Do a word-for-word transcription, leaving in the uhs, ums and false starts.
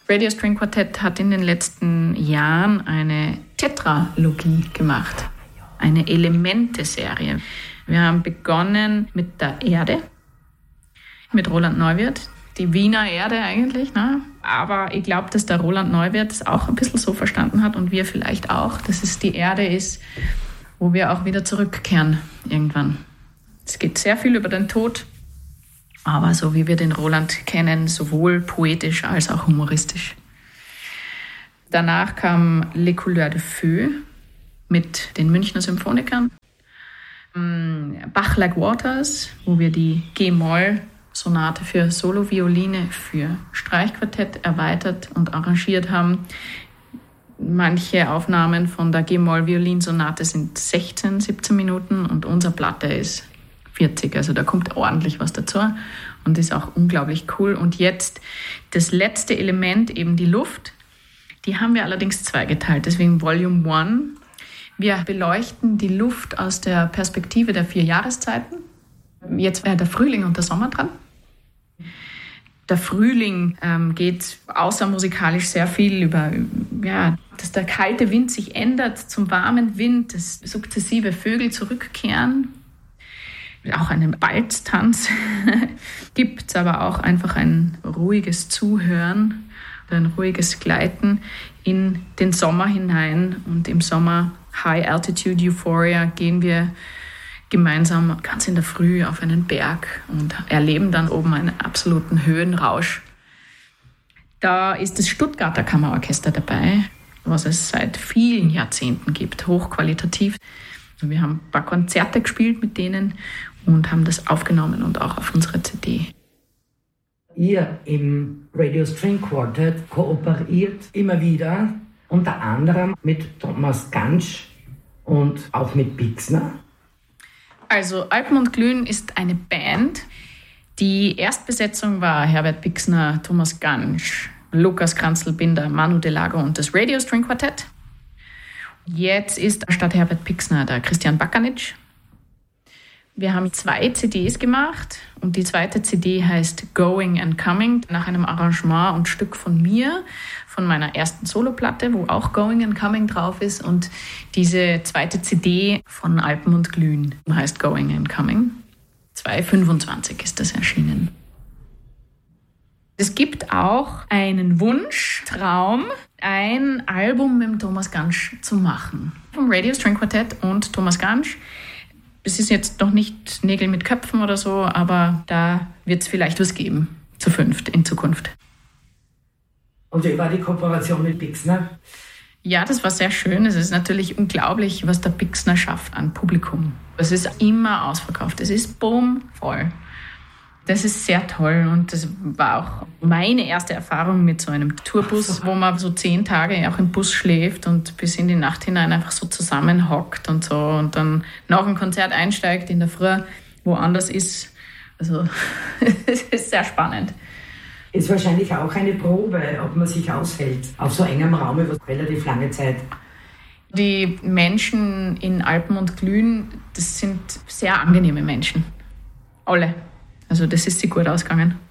Radio String Quartet hat in den letzten Jahren eine Tetralogie gemacht, eine Elemente-Serie. Wir haben begonnen mit der Erde, mit Roland Neuwirth, die Wiener Erde eigentlich, ne? Aber ich glaube, dass der Roland Neuwirth es auch ein bisschen so verstanden hat und wir vielleicht auch, dass es die Erde ist, wo wir auch wieder zurückkehren irgendwann. Es geht sehr viel über den Tod, aber so wie wir den Roland kennen, sowohl poetisch als auch humoristisch. Danach kam Les Couleurs de Feu mit den Münchner Symphonikern. Bach Like Waters, wo wir die G-Moll-Sonate für Solo-Violine für Streichquartett erweitert und arrangiert haben. Manche Aufnahmen von der G-Moll-Violinsonate sind sechzehn, siebzehn Minuten und unsere Platte ist vierzig. Also da kommt ordentlich was dazu und ist auch unglaublich cool. Und jetzt das letzte Element, eben die Luft, die haben wir allerdings zweigeteilt. Deswegen Volume One. Wir beleuchten die Luft aus der Perspektive der vier Jahreszeiten. Jetzt wäre der Frühling und der Sommer dran. Der Frühling ähm, geht außer musikalisch sehr viel über, ja, dass der kalte Wind sich ändert zum warmen Wind, dass sukzessive Vögel zurückkehren. Auch einen Balztanz gibt es, aber auch einfach ein ruhiges Zuhören, ein ruhiges Gleiten in den Sommer hinein. Und im Sommer High Altitude Euphoria gehen wir gemeinsam ganz in der Früh auf einen Berg und erleben dann oben einen absoluten Höhenrausch. Da ist das Stuttgarter Kammerorchester dabei, was es seit vielen Jahrzehnten gibt, hochqualitativ. Wir haben ein paar Konzerte gespielt mit denen und haben das aufgenommen und auch auf unsere C D. Ihr im Radio String Quartet kooperiert immer wieder, unter anderem mit Thomas Gansch und auch mit Pixner. Also Alpen und Glühen ist eine Band. Die Erstbesetzung war Herbert Pixner, Thomas Gansch, Lukas Kranzl-Binder, Manu Delago und das Radio String Quartett. Jetzt ist statt Herbert Pixner der Christian Bakanitsch. Wir haben zwei C Ds gemacht und die zweite C D heißt Going and Coming, nach einem Arrangement und Stück von mir, von meiner ersten Soloplatte, wo auch Going and Coming drauf ist. Und diese zweite C D von Alpen und Glühen heißt Going and Coming. zweitausendfünfundzwanzig ist das erschienen. Es gibt auch einen Wunsch, Traum, ein Album mit dem Thomas Gansch zu machen. Vom Radio String Quartett und Thomas Gansch. Es ist jetzt noch nicht Nägel mit Köpfen oder so, aber da wird es vielleicht was geben, zu fünft, in Zukunft. Und wie war die Kooperation mit Pixner? Ja, das war sehr schön. Es ist natürlich unglaublich, was der Pixner schafft an Publikum. Es ist immer ausverkauft. Es ist boom voll. Das ist sehr toll und das war auch meine erste Erfahrung mit so einem Tourbus, so, wo man so zehn Tage auch im Bus schläft und bis in die Nacht hinein einfach so zusammenhockt und so und dann nach dem Konzert einsteigt in der Früh, woanders ist. Also es ist sehr spannend. Ist wahrscheinlich auch eine Probe, ob man sich aushält auf so engem Raum über relativ lange Zeit. Die Menschen in Alpen und Glühen, das sind sehr angenehme Menschen. Alle. Also das ist sich gut ausgegangen.